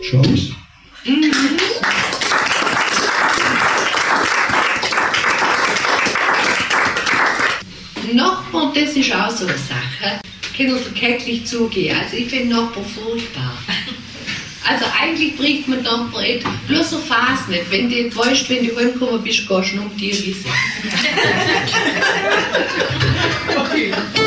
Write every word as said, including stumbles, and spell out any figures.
Chance. Mhm. Nachbarn, das ist auch so eine Sache. Ich kann kältlich zugehen. Also ich finde Nachbarn furchtbar. Also eigentlich bringt man Nachbarn nicht. Bloß so fast nicht. Wenn du jetzt weißt, wenn du heimgekommen bist, gehst du um die Wiese. Okay.